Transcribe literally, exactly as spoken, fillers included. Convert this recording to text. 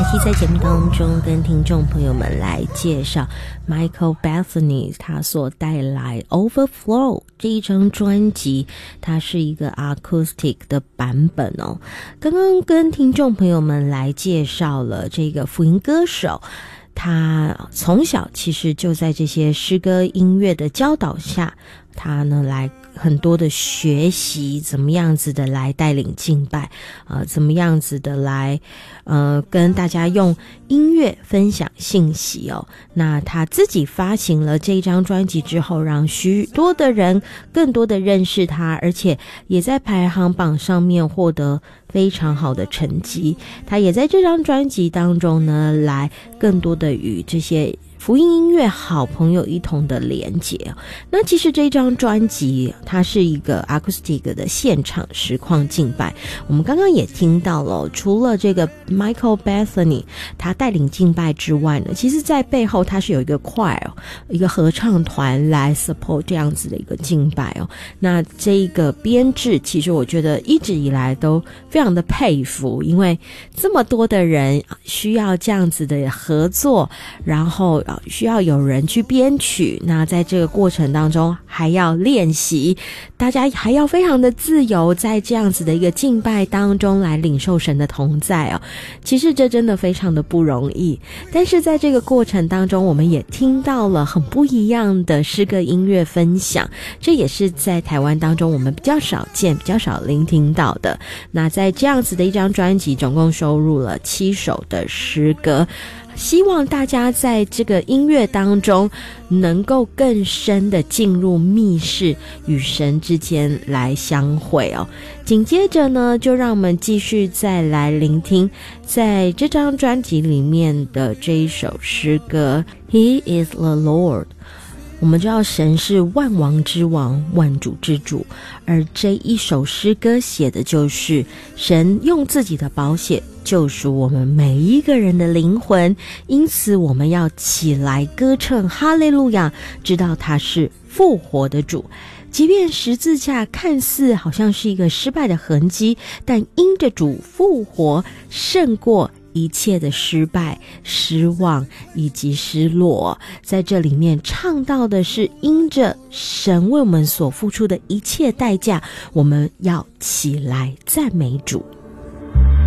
期在节目当中跟听众朋友们来介绍 Michael Bethany 他所带来 Overflow 这一张专辑，它是一个 acoustic 的版本哦。刚刚跟听众朋友们来介绍了这个福音歌手，他从小其实就在这些诗歌音乐的教导下，他呢来很多的学习怎么样子的来带领敬拜，呃，怎么样子的来呃跟大家用音乐分享信息哦。那他自己发行了这张专辑之后，让许多的人更多的认识他，而且也在排行榜上面获得非常好的成绩。他也在这张专辑当中呢，来更多的与这些福音音乐好朋友一同的连结。那其实这张专辑它是一个 acoustic 的现场实况敬拜，我们刚刚也听到了，除了这个 Michael Bethany 他带领敬拜之外呢，其实在背后他是有一个 choir 一个合唱团来 support 这样子的一个敬拜哦。那这个编制其实我觉得一直以来都非常的佩服，因为这么多的人需要这样子的合作，然后需要有人去编曲，那在这个过程当中还要练习，大家还要非常的自由，在这样子的一个敬拜当中来领受神的同在哦。其实这真的非常的不容易，但是在这个过程当中，我们也听到了很不一样的诗歌音乐分享，这也是在台湾当中我们比较少见、比较少聆听到的。那在这样子的一张专辑，总共收录了七首的诗歌，希望大家在这个音乐当中能够更深的进入密室，与神之间来相会哦。紧接着呢，就让我们继续再来聆听在这张专辑里面的这一首诗歌 He is the Lord。我们知道神是万王之王，万主之主，而这一首诗歌写的就是神用自己的宝血救赎我们每一个人的灵魂，因此我们要起来歌唱哈利路亚，知道他是复活的主。即便十字架看似好像是一个失败的痕迹，但因着主复活胜过一切的失败、失望以及失落。在这里面唱到的是因着神为我们所付出的一切代价，我们要起来赞美主。